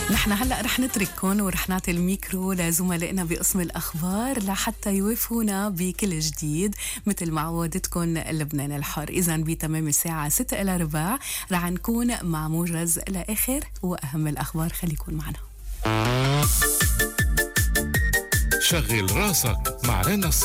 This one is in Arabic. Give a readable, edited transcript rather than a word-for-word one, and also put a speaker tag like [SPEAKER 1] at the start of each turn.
[SPEAKER 1] نحن هلأ رح نترككم ورح نعطي الميكرو لزملائنا بقسم الأخبار لحتى يوافونا بكل جديد مثل ما عودتكم لبنان الحر. إذا بتمام الساعة 6:15 رح نكون مع موجز لآخر وأهم الأخبار. خليكن معنا.
[SPEAKER 2] شغل راسك مع رنا